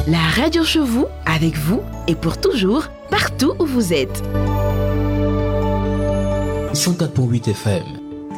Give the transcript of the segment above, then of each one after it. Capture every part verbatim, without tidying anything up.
La radio chez vous, avec vous et pour toujours, partout où vous êtes. cent quatre virgule huit F M.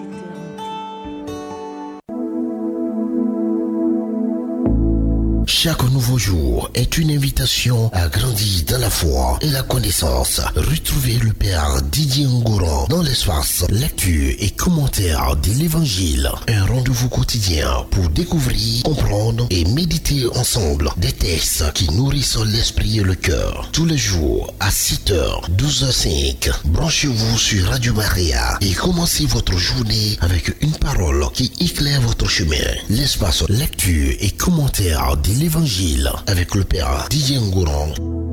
Chaque nouveau jour est une invitation à grandir dans la foi et la connaissance. Retrouvez le Père Didier Ngouran dans l'espace lecture et commentaire de l'Évangile. Un rendez-vous quotidien pour découvrir, comprendre et méditer ensemble des textes qui nourrissent l'esprit et le cœur. Tous les jours à sept heures, douze heures cinq, branchez-vous sur Radio Maria et commencez votre journée avec une parole qui éclaire votre chemin. L'espace lecture et commentaire de l'Évangile avec le Père Didier Ngouran.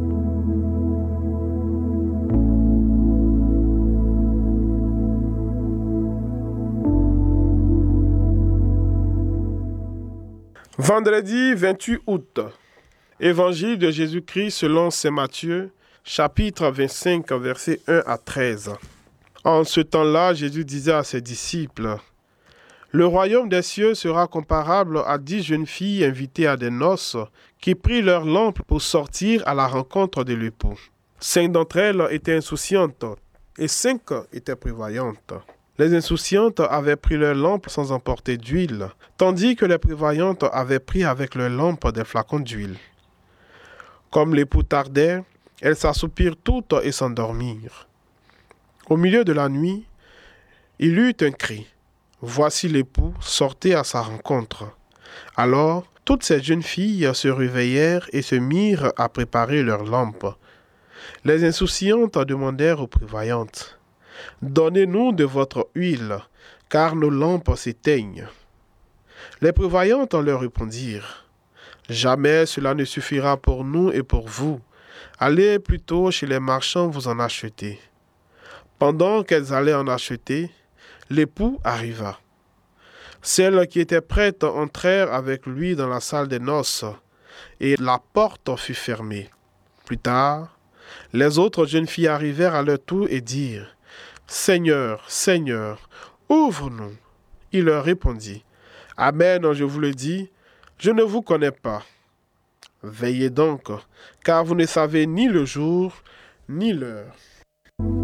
Vendredi vingt-huit août. Évangile de Jésus-Christ selon saint Matthieu, chapitre vingt-cinq, versets un à treize. En ce temps-là, Jésus disait à ses disciples: le royaume des cieux sera comparable à dix jeunes filles invitées à des noces qui prirent leurs lampes pour sortir à la rencontre de l'époux. Cinq d'entre elles étaient insouciantes et cinq étaient prévoyantes. Les insouciantes avaient pris leurs lampes sans emporter d'huile, tandis que les prévoyantes avaient pris avec leurs lampes des flacons d'huile. Comme l'époux tardait, elles s'assoupirent toutes et s'endormirent. Au milieu de la nuit, il eut un cri. Voici l'époux, sortez à sa rencontre. Alors, toutes ces jeunes filles se réveillèrent et se mirent à préparer leurs lampes. Les insouciantes demandèrent aux prévoyantes: donnez-nous de votre huile, car nos lampes s'éteignent. Les prévoyantes leur répondirent: jamais cela ne suffira pour nous et pour vous. Allez plutôt chez les marchands vous en acheter. Pendant qu'elles allaient en acheter, l'époux arriva. Celles qui étaient prêtes entrèrent avec lui dans la salle des noces, et la porte fut fermée. Plus tard, les autres jeunes filles arrivèrent à leur tour et dirent: Seigneur, Seigneur, ouvre-nous. Il leur répondit: Amen, je vous le dis, je ne vous connais pas. Veillez donc, car vous ne savez ni le jour, ni l'heure.